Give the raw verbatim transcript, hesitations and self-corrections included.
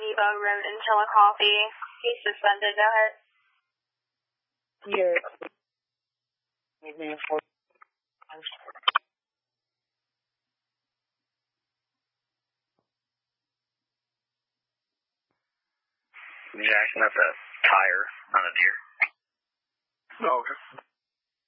Depot Road in Chillicothe. He's suspended. Go ahead. Yeah. Jackson, that's a tire, not a deer. Oh, okay.